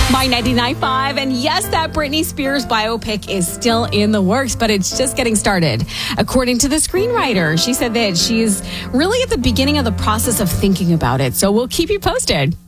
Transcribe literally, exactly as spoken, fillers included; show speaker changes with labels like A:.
A: My ninety-nine point five, and yes, that Britney Spears biopic is still in the works, but it's just getting started. According to the screenwriter, she said that she's really at the beginning of the process of thinking about it, so we'll keep you posted.